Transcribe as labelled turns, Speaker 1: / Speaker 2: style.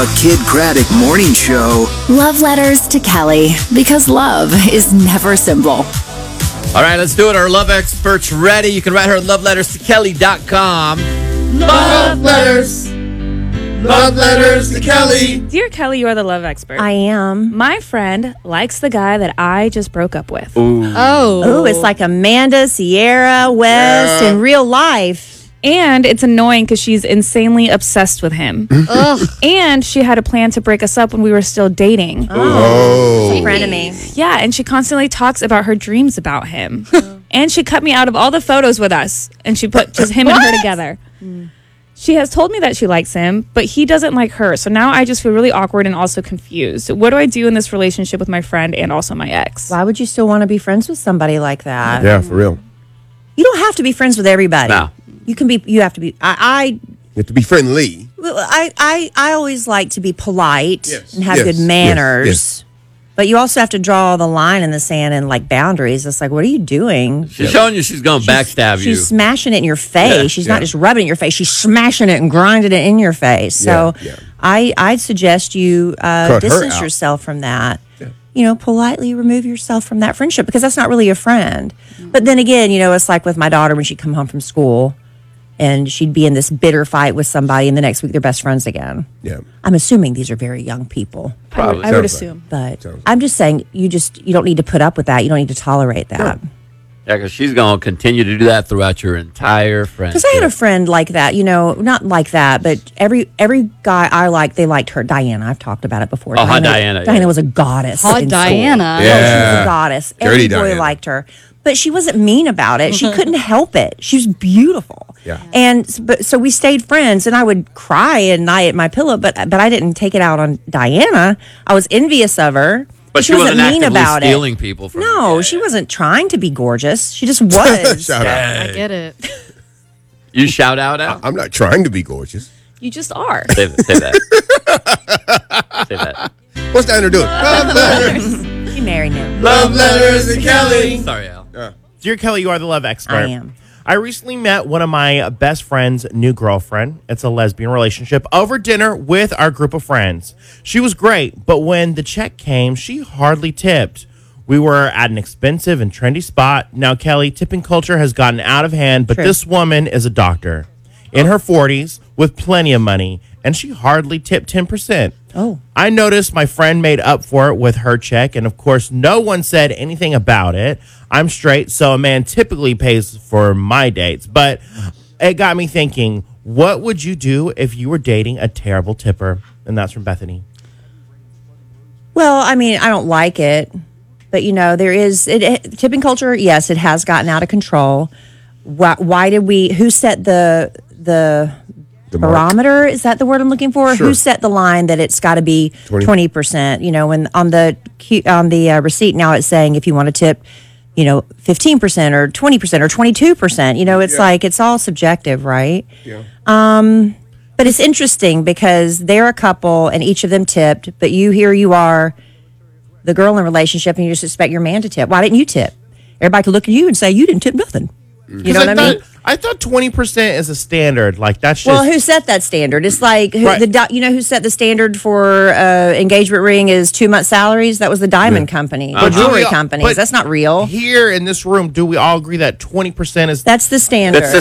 Speaker 1: The Kid Craddock Morning Show.
Speaker 2: Love letters to Kelly, because love is never simple.
Speaker 3: All right, let's do it. Our love expert's ready. You can write her at loveletterstokelly.com. Love letters. Love letters to Kelly.
Speaker 4: Dear Kelly, you are the love expert.
Speaker 5: I am.
Speaker 4: My friend likes the guy that I just broke up with.
Speaker 5: Oh, it's like Amanda, Sierra, West in real life.
Speaker 4: And it's annoying because she's insanely obsessed with him. And she had a plan to break us up when we were still dating.
Speaker 5: Oh, friend of me.
Speaker 4: Yeah, and she constantly talks about her dreams about him. And she cut me out of all the photos with us. And she put just him and her together. She has told me that she likes him, but he doesn't like her. So now I just feel really awkward and also confused. What do I do in this relationship with my friend and also my ex?
Speaker 5: Why would you still want to be friends with somebody like that?
Speaker 6: Yeah, for real.
Speaker 5: You don't have to be friends with everybody.
Speaker 3: No.
Speaker 5: You can be. You have to be.
Speaker 6: You have to be friendly.
Speaker 5: I always like to be polite and have good
Speaker 6: Yes.
Speaker 5: manners.
Speaker 6: Yes.
Speaker 5: But you also have to draw the line in the sand and like boundaries. It's like, what are you doing?
Speaker 3: She's showing you she's going to backstab you.
Speaker 5: She's smashing it in your face.
Speaker 3: Yeah,
Speaker 5: She's not just rubbing it in your face. She's smashing it and grinding it in your face. So I'd suggest you distance yourself from that. Yeah. You know, politely remove yourself from that friendship because that's not really a friend. But then again, you know, it's like with my daughter when she'd come home from school and she'd be in this bitter fight with somebody and the next week they're best friends again.
Speaker 6: Yeah.
Speaker 5: I'm assuming these are very young people.
Speaker 3: Probably.
Speaker 4: I would assume.
Speaker 5: But I'm just saying you don't need to put up with that. You don't need to tolerate that.
Speaker 3: Yeah, because she's going to continue to do that throughout your entire friendship.
Speaker 5: Because I had a friend like that, you know, not like that, but every guy I liked, they liked her. Diana, I've talked about it before.
Speaker 3: Oh, Diana.
Speaker 5: Diana was a goddess.
Speaker 7: Hot
Speaker 5: in
Speaker 7: Diana.
Speaker 5: school.
Speaker 6: Yeah.
Speaker 5: No, she was a goddess.
Speaker 6: Dirty
Speaker 5: Every boy
Speaker 6: Diana.
Speaker 5: liked her. But she wasn't mean about it. She couldn't help it. She was beautiful.
Speaker 6: Yeah.
Speaker 5: And so we stayed friends, and I would cry at night at my pillow, but I didn't take it out on Diana. I was envious of her.
Speaker 3: But she
Speaker 5: wasn't
Speaker 3: wasn't
Speaker 5: mean
Speaker 3: actively
Speaker 5: about
Speaker 3: stealing
Speaker 5: it.
Speaker 3: people from
Speaker 5: No,
Speaker 3: you.
Speaker 5: she wasn't trying to be gorgeous. She just was.
Speaker 6: Shout out.
Speaker 7: I get it.
Speaker 3: You shout out at?
Speaker 6: I'm not trying to be gorgeous.
Speaker 4: You just are.
Speaker 3: Say that. Say that.
Speaker 6: What's Diana doing? Love letters.
Speaker 5: She married now.
Speaker 3: Love letters to Kelly. Sorry, Al.
Speaker 8: Dear Kelly, you are the love expert.
Speaker 5: I am.
Speaker 8: I recently met one of my best friend's new girlfriend. It's a lesbian relationship over dinner with our group of friends. She was great, but when the check came, she hardly tipped. We were at an expensive and trendy spot. Now, Kelly, tipping culture has gotten out of hand, but this woman is a doctor in her 40s with plenty of money, and she hardly tipped 10%.
Speaker 5: Oh.
Speaker 8: I noticed my friend made up for it with her check, and of course, no one said anything about it. I'm straight, so a man typically pays for my dates, but it got me thinking, what would you do if you were dating a terrible tipper? And that's from Bethany.
Speaker 5: Well, I mean, I don't like it, but you know, there is tipping culture. Yes, it has gotten out of control. Why did who set the barometer? Is that the word I'm looking for?
Speaker 6: Sure.
Speaker 5: Who set the line that it's got to be 20%? You know, when on the receipt now it's saying if you want to tip, you know, 15% or 20% or 22%. You know, it's like it's all subjective, right?
Speaker 6: Yeah.
Speaker 5: But it's interesting because they're a couple and each of them tipped, but here you are, the girl in a relationship, and you just expect your man to tip. Why didn't you tip? Everybody could look at you and say you didn't tip nothing. You know what I mean?
Speaker 8: I thought 20% is a standard. Like that's just
Speaker 5: Well, who set that standard? It's like
Speaker 8: Right.
Speaker 5: you know who set the standard for engagement ring is 2 months' salaries. That was the diamond company, or jewelry companies.
Speaker 8: but
Speaker 5: That's not real.
Speaker 8: Here in this room, do we all agree that 20% is
Speaker 5: That's the standard.
Speaker 3: That's